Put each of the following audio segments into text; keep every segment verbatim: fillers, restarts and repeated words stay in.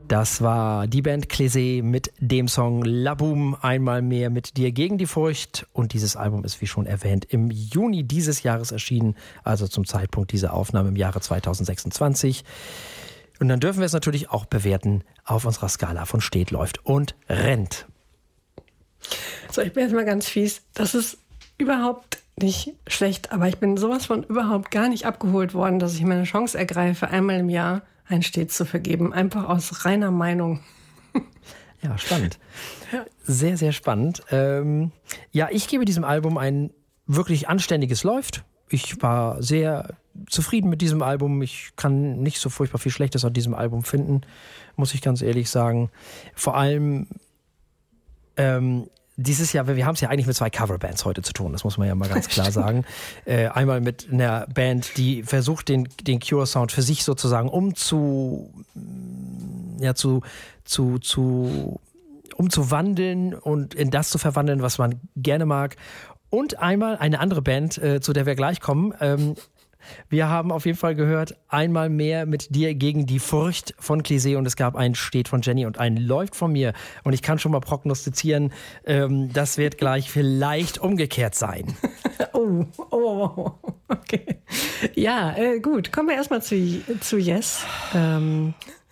Das war die Band Clisée mit dem Song La Boum, einmal mehr mit dir gegen die Furcht. Und dieses Album ist, wie schon erwähnt, im Juni dieses Jahres erschienen, also zum Zeitpunkt dieser Aufnahme im Jahre zweitausendsechsundzwanzig. Und dann dürfen wir es natürlich auch bewerten auf unserer Skala von steht, läuft und rennt. So, ich bin jetzt mal ganz fies. Das ist überhaupt nicht schlecht, aber ich bin sowas von überhaupt gar nicht abgeholt worden, dass ich meine Chance ergreife, einmal im Jahr ein Stets zu vergeben. Einfach aus reiner Meinung. Ja, spannend. Sehr, sehr spannend. Ähm, ja, ich gebe diesem Album ein wirklich anständiges Läuft. Ich war sehr zufrieden mit diesem Album. Ich kann nicht so furchtbar viel Schlechtes an diesem Album finden, muss ich ganz ehrlich sagen. Vor allem ähm, dieses Jahr, wir haben es ja eigentlich mit zwei Coverbands heute zu tun, das muss man ja mal ganz klar sagen. Äh, einmal mit einer Band, die versucht, den, den Cure-Sound für sich sozusagen umzu, ja, zu, zu, zu, umzuwandeln und in das zu verwandeln, was man gerne mag. Und einmal eine andere Band, äh, zu der wir gleich kommen. Ähm, Wir haben auf jeden Fall gehört, einmal mehr mit dir gegen die Furcht von Clisée und es gab ein Steht von Jenny und ein Läuft von mir. Und ich kann schon mal prognostizieren, ähm, das wird gleich vielleicht umgekehrt sein. Oh, oh, okay. Ja, äh, gut. Kommen wir erstmal zu, zu Yes. Ähm,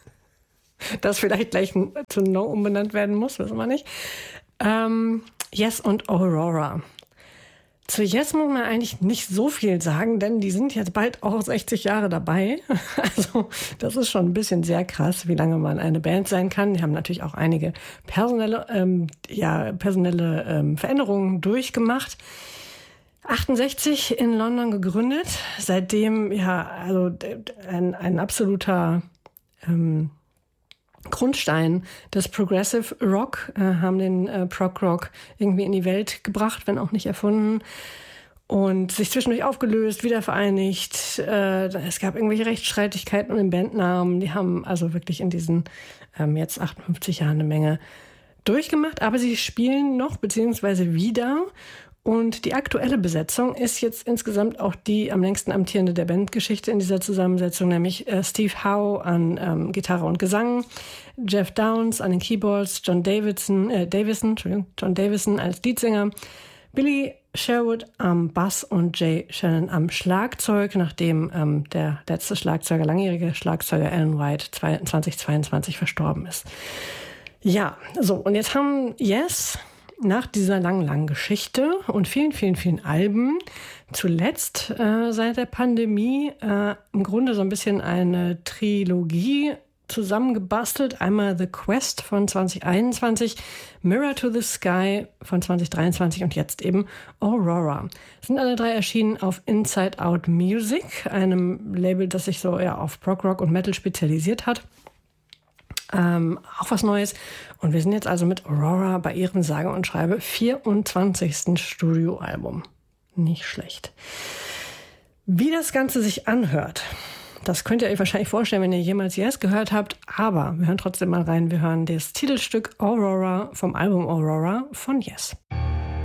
das vielleicht gleich zu No umbenannt werden muss, wissen wir nicht. Ähm, Yes und Aurora. Zu Yes muss man eigentlich nicht so viel sagen, denn die sind jetzt bald auch sechzig Jahre dabei. Also das ist schon ein bisschen sehr krass, wie lange man eine Band sein kann. Die haben natürlich auch einige personelle, ähm, ja, personelle ähm, Veränderungen durchgemacht. achtundsechzig in London gegründet. Seitdem ja also ein, ein absoluter ähm, Grundstein des Progressive Rock, äh, haben den äh, Prog Rock irgendwie in die Welt gebracht, wenn auch nicht erfunden. Und sich zwischendurch aufgelöst, wieder vereinigt. Äh, es gab irgendwelche Rechtsstreitigkeiten um den Bandnamen. Die haben also wirklich in diesen ähm, jetzt achtundfünfzig Jahren eine Menge durchgemacht. Aber sie spielen noch, beziehungsweise wieder. Und die aktuelle Besetzung ist jetzt insgesamt auch die am längsten amtierende der Bandgeschichte in dieser Zusammensetzung, nämlich äh, Steve Howe an ähm, Gitarre und Gesang, Jeff Downes an den Keyboards, John Davidson, äh, Davison, Entschuldigung, John Davison als Leadsänger, Billy Sherwood am Bass und Jay Shannon am Schlagzeug, nachdem ähm, der letzte Schlagzeuger, langjährige Schlagzeuger Alan White zweitausendzweiundzwanzig verstorben ist. Ja, so, und jetzt haben Yes nach dieser langen, langen Geschichte und vielen, vielen, vielen Alben zuletzt äh, seit der Pandemie äh, im Grunde so ein bisschen eine Trilogie zusammengebastelt. Einmal The Quest von zwanzig einundzwanzig, Mirror to the Sky von zwanzig dreiundzwanzig und jetzt eben Aurora. Sind alle drei erschienen auf Inside Out Music, einem Label, das sich so eher auf Prog Rock und Metal spezialisiert hat. Ähm, auch was Neues. Und wir sind jetzt also mit Aurora bei ihrem sage und schreibe vierundzwanzigsten Studioalbum. Nicht schlecht. Wie das Ganze sich anhört, das könnt ihr euch wahrscheinlich vorstellen, wenn ihr jemals Yes gehört habt. Aber wir hören trotzdem mal rein. Wir hören das Titelstück Aurora vom Album Aurora von Yes.